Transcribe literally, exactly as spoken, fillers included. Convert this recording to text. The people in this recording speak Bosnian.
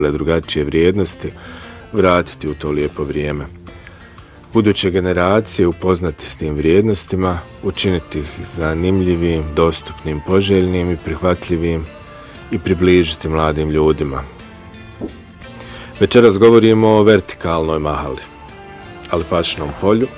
drugačije vrijednosti vratiti u to lijepo vrijeme. Buduće generacije upoznati s tim vrijednostima, učiniti ih zanimljivim, dostupnim, poželjnim i prihvatljivim i približiti mladim ljudima. Večeras govorimo o vertikalnoj mahali, Alipašinom polju,